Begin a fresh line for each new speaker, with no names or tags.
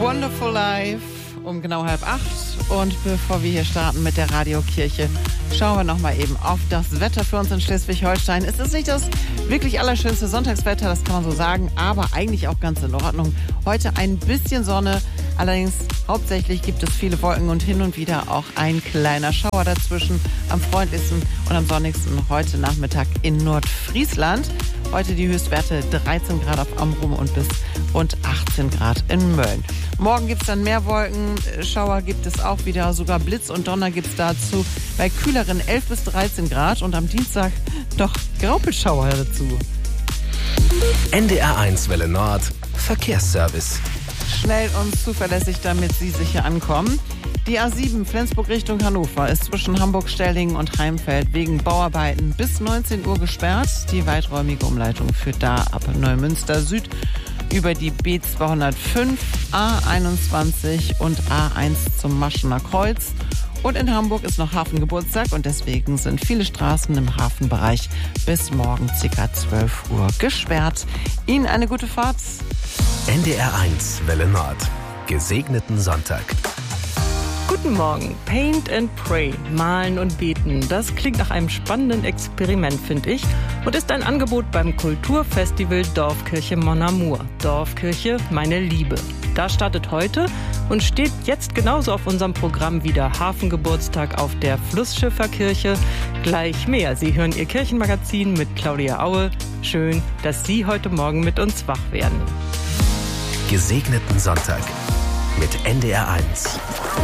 Wonderful Life um genau 7:30. Und bevor wir hier starten mit der Radiokirche, schauen wir nochmal eben auf das Wetter für uns in Schleswig-Holstein. Es ist nicht das wirklich allerschönste Sonntagswetter, das kann man so sagen, aber eigentlich auch ganz in Ordnung. Heute ein bisschen Sonne, allerdings hauptsächlich gibt es viele Wolken und hin und wieder auch ein kleiner Schauer dazwischen. Am freundlichsten und am sonnigsten heute Nachmittag in Nordfriesland. Heute die Höchstwerte 13 Grad auf Amrum und bis rund 18 Grad in Mölln. Morgen gibt es dann mehr Wolken, Schauer gibt es auch wieder, sogar Blitz und Donner gibt es dazu. Bei kühleren 11 bis 13 Grad und am Dienstag doch Graupelschauer dazu.
NDR1 Welle Nord, Verkehrsservice.
Schnell und zuverlässig, damit Sie sicher ankommen. Die A7 Flensburg Richtung Hannover ist zwischen Hamburg-Stellingen und Heimfeld wegen Bauarbeiten bis 19 Uhr gesperrt. Die weiträumige Umleitung führt da ab Neumünster Süd über die B205, A21 und A1 zum Maschener Kreuz. Und in Hamburg ist noch Hafengeburtstag und deswegen sind viele Straßen im Hafenbereich bis morgen ca. 12 Uhr gesperrt. Ihnen eine gute Fahrt.
NDR1 Welle Nord. Gesegneten Sonntag.
Guten Morgen. Paint and Pray, malen und beten. Das klingt nach einem spannenden Experiment, finde ich. Und ist ein Angebot beim Kulturfestival Dorfkirche Mon Amour. Dorfkirche, meine Liebe. Da startet heute und steht jetzt genauso auf unserem Programm wie der Hafengeburtstag auf der Flussschifferkirche. Gleich mehr. Sie hören Ihr Kirchenmagazin mit Claudia Aue. Schön, dass Sie heute Morgen mit uns wach werden.
Gesegneten Sonntag mit NDR1.